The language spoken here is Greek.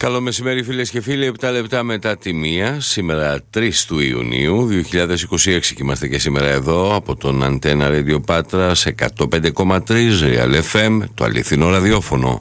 Καλό μεσημέρι φίλες και φίλοι, 7 λεπτά μετά τη 1, σήμερα 3 του Ιουνίου 2026 και είμαστε και σήμερα εδώ από τον Αντένα Radio Πάτρα σε 105,3 Real FM, το αληθινό ραδιόφωνο.